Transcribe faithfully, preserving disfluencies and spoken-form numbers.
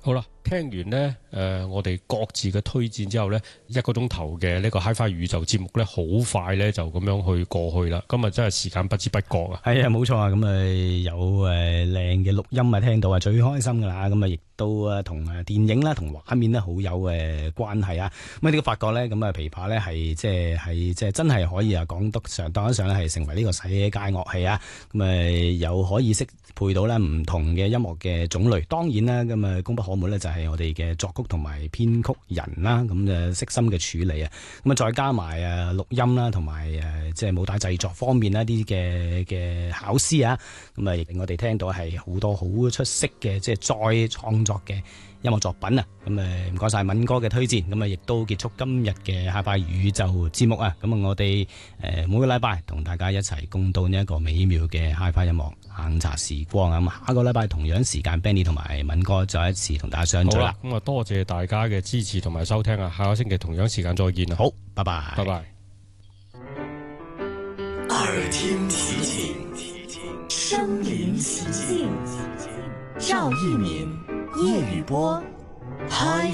好啦，聽完呢，誒、呃，我哋各自嘅推薦之後呢，一個鐘頭嘅呢個 Hi-Fi 宇宙節目呢，好快呢就咁樣去過去啦。今日真係時間不知不覺啊！係啊，冇錯啊，咁啊有誒靚嘅錄音啊，聽到啊最開心噶啦，咁啊亦都啊同誒電影啦、同畫面呢好有誒關係啊。咁啊呢個發覺呢，咁啊琵琶呢係即係係即係真係可以啊講得上當得上係成為呢個世界樂器啊。咁啊有可以適配到呢唔同嘅音樂嘅種類。當然啦，咁啊功不可沒呢，就係我哋嘅作曲同埋編曲人啦，咁就悉心嘅處理啊。咁啊再加埋啊錄音啦，同埋誒即係母帶製作方面一啲嘅嘅巧思啊。咁啊亦令我哋聽到係好多好出色嘅即係再創作嘅音樂作品啊。咁啊唔該晒敏哥嘅推薦，咁啊亦都結束今日嘅Hi-Fi宇宙節目啊。咁啊我哋誒每個禮拜同大家一齊共度呢一個美妙嘅Hi-Fi音樂下午茶時光啊。咁下個禮拜同樣時間 Benny 同埋敏哥再一次同大家相聚啦。 咁啊多謝大家嘅支持同埋收聽啊！下個星期同樣時間再見啊！ 好，拜拜， 拜拜。 耳聽奇景，身臨其境，趙一鳴、葉宇波，Hi-Fi。